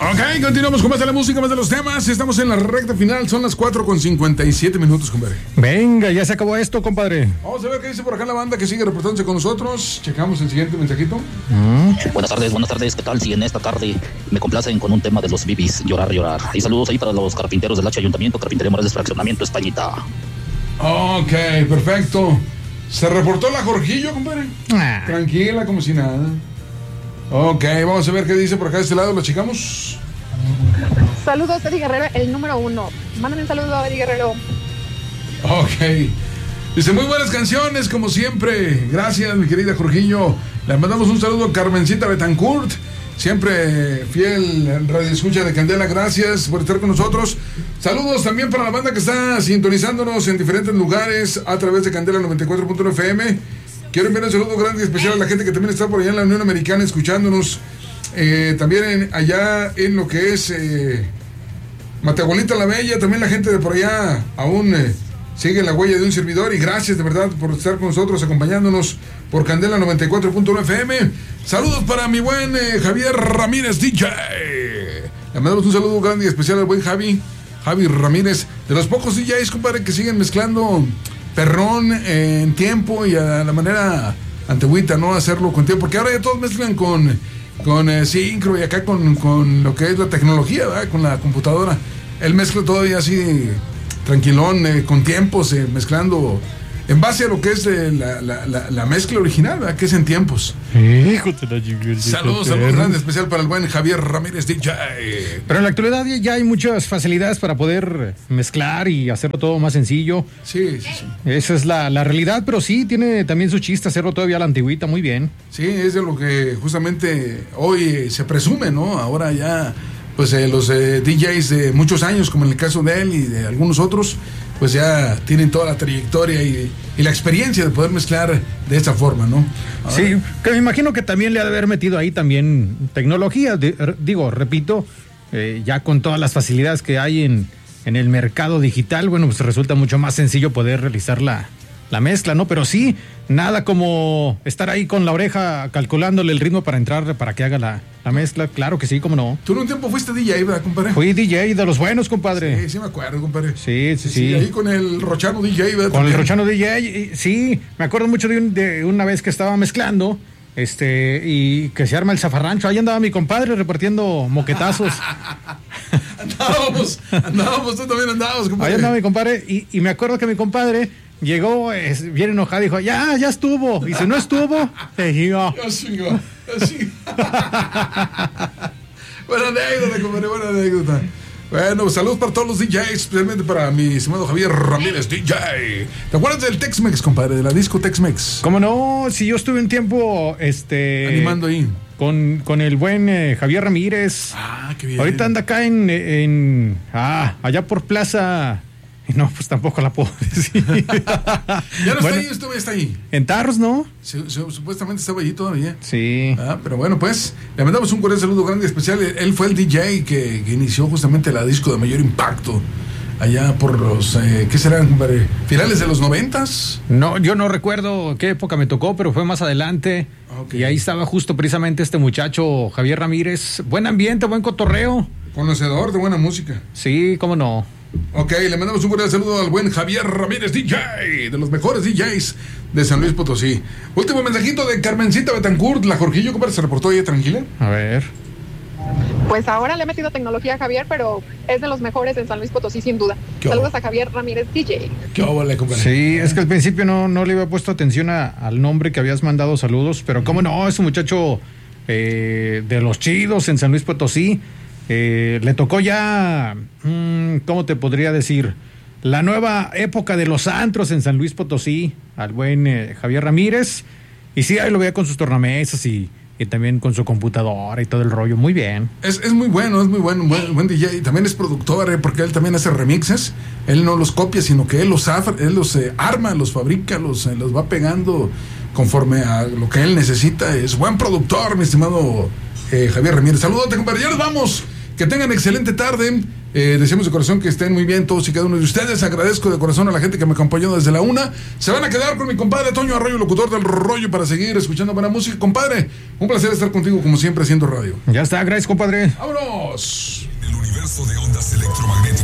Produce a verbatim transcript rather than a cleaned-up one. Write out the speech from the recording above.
Ok, continuamos con más de la música, más de los temas. Estamos en la recta final, son las cuatro con cincuenta y siete minutos, compadre. Venga, ya se acabó esto, compadre. Vamos a ver qué dice por acá la banda que sigue reportándose con nosotros. Checamos el siguiente mensajito. Mm. Buenas tardes, buenas tardes. ¿Qué tal si en esta tarde me complacen con un tema de los Bibis? Llorar, llorar. Y saludos ahí para los carpinteros del H Ayuntamiento, Carpintería Morales, Fraccionamiento Españita. Ok, perfecto. ¿Se reportó la Jorgillo, compadre? Ah. Tranquila, como si nada. Ok, vamos a ver qué dice por acá de este lado, lo checamos. Saludos, Eddie Guerrero, el número uno. Mándame un saludo a Eddie Guerrero. Ok. Dice, muy buenas canciones, como siempre. Gracias, mi querida Jorgillo. Le mandamos un saludo a Carmencita Betancourt, siempre fiel radio escucha de Candela. Gracias por estar con nosotros. Saludos también para la banda que está sintonizándonos en diferentes lugares a través de Candela noventa y cuatro punto uno F M. Quiero enviar un saludo grande y especial a la gente que también está por allá en la Unión Americana escuchándonos. Eh, también en, allá en lo que es eh, Mateagualita la Bella. También la gente de por allá aún eh, sigue la huella de un servidor. Y gracias de verdad por estar con nosotros, acompañándonos por Candela noventa y cuatro punto uno F M. Saludos para mi buen eh, Javier Ramírez D J. Le mandamos un saludo grande y especial al buen Javi Javi Ramírez, de los pocos D Js, compadre, que siguen mezclando perrón eh, en tiempo y a la manera antigüita, ¿no? Hacerlo con tiempo, porque ahora ya todos mezclan con, con eh, sincro y acá con, con lo que es la tecnología, ¿verdad? Con la computadora. Él mezcla todavía así, tranquilón, eh, con tiempos, eh, mezclando en base a lo que es eh, la, la, la, la mezcla original, ¿verdad? Que es en tiempos. Hijo de la chingada. Saludos, saludos grande, especial para el buen Javier Ramírez D J. Pero en la actualidad ya, ya hay muchas facilidades para poder mezclar y hacerlo todo más sencillo. Sí, sí, sí. Esa es la, la realidad, pero sí, tiene también su chiste hacerlo todavía a la antigüita, muy bien. Sí, es de lo que justamente hoy eh, se presume, ¿no? Ahora ya, pues eh, los eh, D Js de muchos años, como en el caso de él y de algunos otros, pues ya tienen toda la trayectoria y, y la experiencia de poder mezclar de esta forma, ¿no? Ahora, sí, que me imagino que también le ha de haber metido ahí también tecnología, de, digo, repito, eh, ya con todas las facilidades que hay en, en el mercado digital, bueno, pues resulta mucho más sencillo poder realizar la, la mezcla, ¿no? Pero sí, nada como estar ahí con la oreja calculándole el ritmo para entrar, para que haga la, la mezcla, claro que sí, cómo no. Tú en un tiempo fuiste D J, ¿verdad, compadre? Fui D J de los buenos, compadre. Sí, sí me acuerdo, compadre. Sí, sí, sí. sí ahí con el Rochano D J, ¿verdad? Con También. el Rochano D J, y, sí, me acuerdo mucho de, un, de una vez que estaba mezclando, este, y que se arma el zafarrancho, ahí andaba mi compadre repartiendo moquetazos. andábamos, andábamos, tú también andabas, compadre. Ahí andaba mi compadre, y, y me acuerdo que mi compadre llegó es, bien enojado, dijo, ya, ya estuvo, y si no estuvo, te digo. Ya sigo, ya sigo. Buena anécdota, compadre, buena anécdota. Bueno, saludos para todos los D Js, especialmente para mi estimado Javier Ramírez D J. ¿Te acuerdas del Tex-Mex, compadre? De la disco Tex-Mex. ¿Cómo no? Si yo estuve un tiempo, este... animando ahí. Con, con el buen eh, Javier Ramírez. Ah, qué bien. Ahorita anda acá en, en... Ah, allá por Plaza... No, pues tampoco la puedo decir. Ya no bueno, está ahí, usted está ahí. En Tarros, ¿no? Su, su, supuestamente estaba allí todavía. Sí. Ah, pero bueno, pues, le mandamos un cordial saludo grande y especial. Él fue el D J que, que inició justamente la disco de mayor impacto. Allá por los, eh, ¿qué serán, compadre? ¿Finales de los noventas? No, yo no recuerdo qué época me tocó, pero fue más adelante. Okay. Y ahí estaba justo precisamente este muchacho, Javier Ramírez. Buen ambiente, buen cotorreo. Conocedor de buena música. Sí, cómo no. Ok, le mandamos un cordial saludo al buen Javier Ramírez D J, de los mejores D Js de San Luis Potosí. Último mensajito de Carmencita Betancourt, la Jorgillo, compadre, ¿se reportó ella tranquila? A ver. Pues ahora le he metido tecnología a Javier, pero es de los mejores en San Luis Potosí, sin duda. Saludos a Javier Ramírez D J. ¿Qué óvole, compadre? Sí, es que al principio no, no le había puesto atención a, al nombre que habías mandado saludos, pero cómo no, es un muchacho eh, de los chidos en San Luis Potosí. Eh, le tocó ya, mmm, ¿cómo te podría decir? La nueva época de los antros en San Luis Potosí, al buen eh, Javier Ramírez. Y sí, ahí lo veía con sus tornamesas y, y también con su computadora y todo el rollo. Muy bien. Es, es muy bueno, es muy bueno, buen, buen D J. Y también es productor, eh, porque él también hace remixes. Él no los copia, sino que él los, afra, él los eh, arma, los fabrica, los, eh, los va pegando conforme a lo que él necesita. Es buen productor, mi estimado eh, Javier Ramírez. Saludos, compadre. Ya nos vamos. Que tengan excelente tarde. Eh, deseamos de corazón que estén muy bien todos y cada uno de ustedes. Agradezco de corazón a la gente que me acompañó desde la una. Se van a quedar con mi compadre Toño Arroyo, locutor del Rollo, para seguir escuchando buena música. Compadre, un placer estar contigo como siempre haciendo radio. Ya está, gracias, compadre. ¡Vámonos! El universo de ondas electromagnéticas.